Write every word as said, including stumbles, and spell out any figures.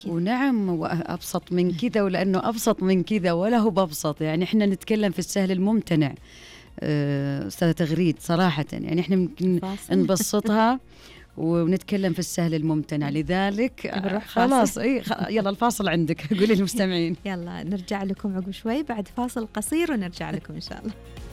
ونعم وأبسط من كذا، ولأنه أبسط من كذا ولا هو ببسط. يعني إحنا نتكلم في السهل الممتنع أستاذة تغريد صراحة، يعني إحنا ممكن نبسطها ونتكلم في السهل الممتنع. لذلك خلاص اي يلا الفاصل عندك. قولي للمستمعين. يلا نرجع لكم عقب شوي بعد فاصل قصير ونرجع لكم إن شاء الله.